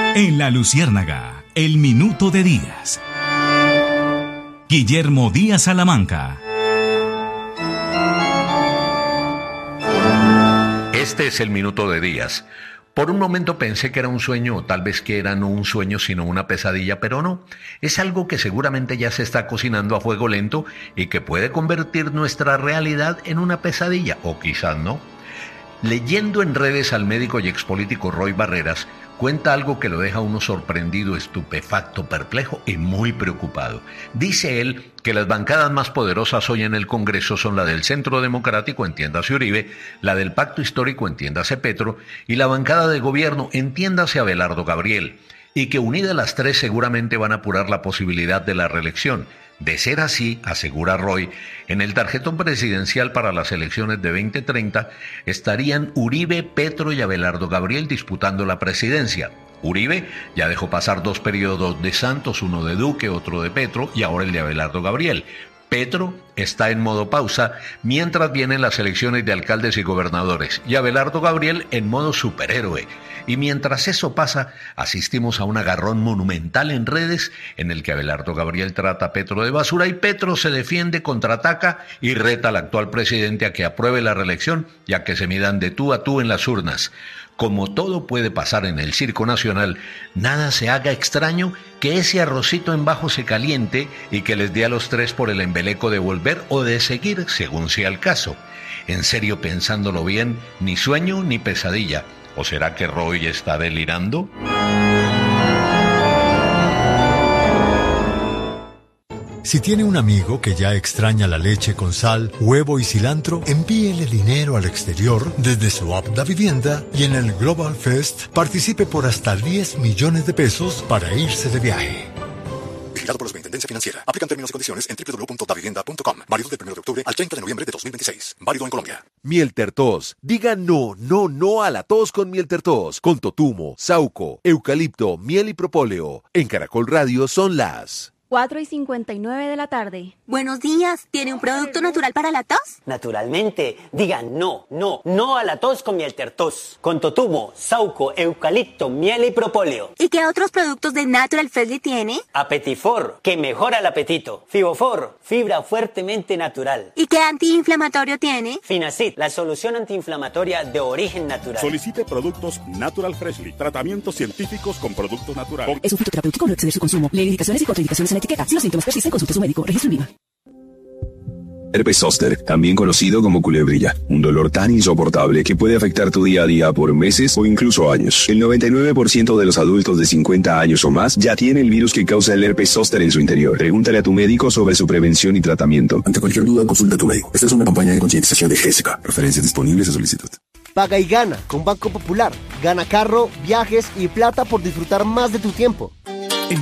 En La Luciérnaga, el Minuto de Díaz. Guillermo Díaz Salamanca. Este es el Minuto de Díaz. Por un momento pensé que era un sueño, o tal vez que era no un sueño sino una pesadilla, pero no. Es algo que seguramente ya se está cocinando a fuego lento y que puede convertir nuestra realidad en una pesadilla, o quizás no. Leyendo en redes al médico y expolítico Roy Barreras, cuenta algo que lo deja a uno sorprendido, estupefacto, perplejo y muy preocupado. Dice él que las bancadas más poderosas hoy en el Congreso son la del Centro Democrático, entiéndase Uribe, la del Pacto Histórico, entiéndase Petro, y la bancada de gobierno, entiéndase Abelardo Gabriel, y que unidas las tres seguramente van a apurar la posibilidad de la reelección. De ser así, asegura Roy, en el tarjetón presidencial para las elecciones de 2030 estarían Uribe, Petro y Abelardo Gabriel disputando la presidencia. Uribe ya dejó pasar 2 periodos de Santos, uno de Duque, otro de Petro y ahora el de Abelardo Gabriel. Petro está en modo pausa mientras vienen las elecciones de alcaldes y gobernadores y Abelardo Gabriel en modo superhéroe. Y mientras eso pasa, asistimos a un agarrón monumental en redes en el que Abelardo Gabriel trata a Petro de basura y Petro se defiende, contraataca y reta al actual presidente a que apruebe la reelección y a que se midan de tú a tú en las urnas. Como todo puede pasar en el circo nacional, nada se haga extraño que ese arrocito en bajo se caliente y que les dé a los tres por el embeleco de volver o de seguir, según sea el caso. En serio, pensándolo bien, ni sueño ni pesadilla. ¿O será que Roy está delirando? Si tiene un amigo que ya extraña la leche con sal, huevo y cilantro, envíele dinero al exterior desde su app Da Vivienda y en el Global Fest participe por hasta 10 millones de pesos para irse de viaje. Vigilado por la Superintendencia Financiera. Aplican términos y condiciones en www.davivienda.com. Válido del 1 de octubre al 30 de noviembre de 2026. Válido en Colombia. Miel Tertos. Diga no a la tos con Miel Tertos. Con totumo, sauco, eucalipto, miel y propóleo. En Caracol Radio son las 4:59 de la tarde. Buenos días. ¿Tiene un producto natural para la tos? Naturalmente. Diga no a la tos con Miel Tertos. Con totumo, sauco, eucalipto, miel y propóleo. ¿Y qué otros productos de Natural Freshly tiene? Apetifor, que mejora el apetito. Fibofor, fibra fuertemente natural. ¿Y qué antiinflamatorio tiene? Finacid, la solución antiinflamatoria de origen natural. Solicite productos Natural Freshly. Tratamientos científicos con productos naturales. Es un fitoterapéutico, no exceder su consumo. Lee indicaciones y contraindicaciones en etiqueta. Si los síntomas persisten, consulte a su médico. Registro INVIMA. Herpes zóster, también conocido como culebrilla, un dolor tan insoportable que puede afectar tu día a día por meses o incluso años. El 99% de los adultos de 50 años o más ya tiene el virus que causa el herpes zóster en su interior. Pregúntale a tu médico sobre su prevención y tratamiento. Ante cualquier duda, consulta a tu médico. Esta es una campaña de concientización de GESECA. Referencias disponibles a solicitud. Paga y gana con Banco Popular. Gana carro, viajes y plata por disfrutar más de tu tiempo.